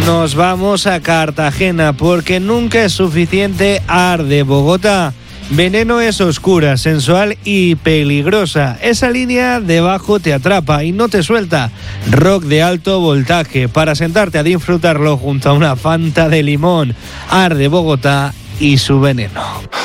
Nos vamos a Cartagena porque nunca es suficiente. Arde Bogotá. Veneno es oscura, sensual y peligrosa. Esa línea debajo te atrapa y no te suelta. Rock de alto voltaje para sentarte a disfrutarlo junto a una Fanta de limón. Arde Bogotá y su veneno.